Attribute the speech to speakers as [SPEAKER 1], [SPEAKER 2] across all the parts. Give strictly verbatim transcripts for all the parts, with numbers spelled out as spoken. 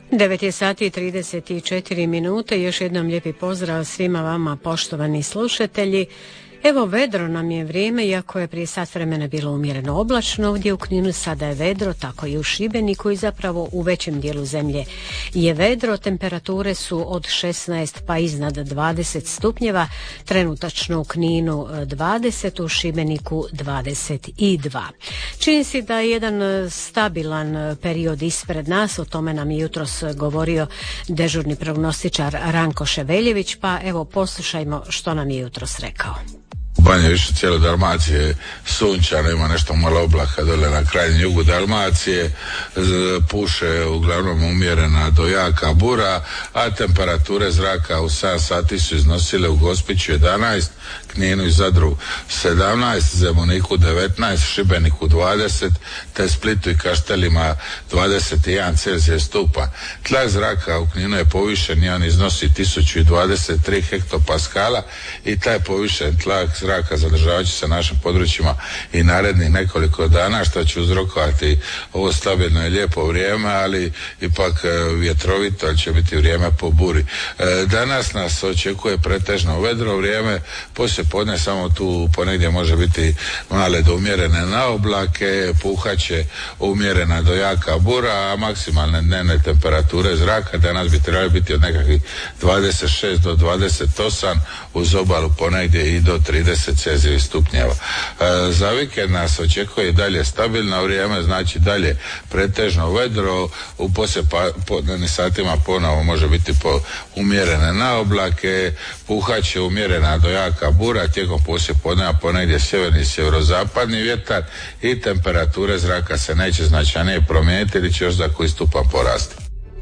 [SPEAKER 1] devet je sati i trideset četiri minute. Još jednom lijepi pozdrav svima vama, poštovani slušatelji. Evo, vedro nam je vrijeme, iako je prije sat vremena bilo umjereno oblačno ovdje u Kninu, sada je vedro, tako i u Šibeniku i zapravo u većem dijelu zemlje je vedro. Temperature su od šesnaest pa iznad dvadeset stupnjeva, trenutačno u Kninu dvadeset, u Šibeniku dvadeset dva. Čini se da je jedan stabilan period ispred nas, o tome nam je jutros govorio dežurni prognostičar Ranko Ševeljević, pa evo poslušajmo što nam je jutros rekao.
[SPEAKER 2] Banja više cijelo Dalmacije sunčano, ima nešto malo oblaka dole na krajnjem jugu Dalmacije, puše uglavnom umjerena do jaka bura, a temperature zraka u sedam sati su iznosile u Gospiću jedanaest, Kninu i Zadru sedamnaest, Zemuniku devetnaest, Šibeniku dvadeset, te Splitu i Kaštelima dvadeset jedan Celzijus stupa. Tlak zraka u Kninu je povišen i on iznosi tisuću dvadeset tri hektopaskala i taj povišen tlak zraka zadržavat će se na našim područjima i narednih nekoliko dana, što će uzrokovati ovo stabilno i lijepo vrijeme, ali ipak vjetrovito, ali će biti vrijeme po buri. Danas nas očekuje pretežno vedro vrijeme, poslije podne samo tu ponegdje može biti male do umjerene naoblake, puhaće umjerena do jaka bura, a maksimalne dnevne temperature zraka danas bi trebali biti od nekakvih dvadeset šest do dvadeset osam, uz obalu ponegdje i do trideset Celzijevih stupnjeva. E, za vikend nas očekuje i dalje stabilno vrijeme, znači dalje pretežno vedro, u poslije podnevnim satima ponovo može biti po umjerene naoblake, puhaće umjerena do jaka bura, tijekom poslije podneva ponegdje sjeverni i sjeverozapadni vjetar i temperature zraka se neće značajnije promijeniti ili će još za koji stupanj porasti.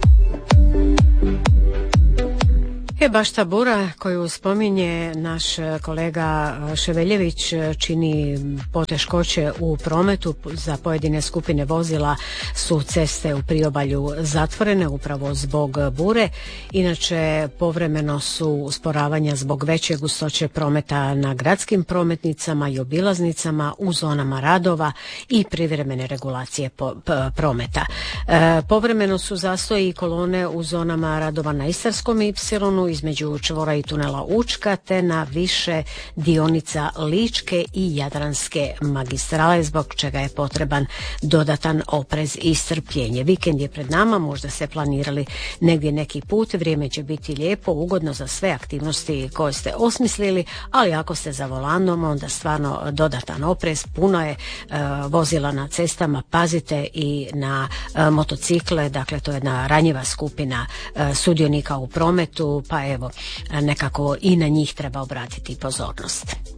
[SPEAKER 1] E, baš ta bura koju spominje naš kolega Ševeljević čini poteškoće u prometu. Za pojedine skupine vozila su ceste u priobalju zatvorene upravo zbog bure. Inače, povremeno su usporavanja zbog veće gustoće prometa na gradskim prometnicama i obilaznicama, u zonama radova i privremene regulacije po, p, prometa. E, povremeno su zastoji i kolone u zonama radova na Istarskom ipsilonu, između čvora i tunela Učka, te na više dionica Ličke i Jadranske magistrale, zbog čega je potreban dodatan oprez i strpljenje. Vikend je pred nama, možda ste planirali negdje neki put, vrijeme će biti lijepo, ugodno za sve aktivnosti koje ste osmislili, ali ako ste za volanom, onda stvarno dodatan oprez, puno je e, vozila na cestama, pazite i na e, motocikle, dakle to je jedna ranjiva skupina e, sudionika u prometu, pa evo, nekako i na njih treba obratiti pozornost.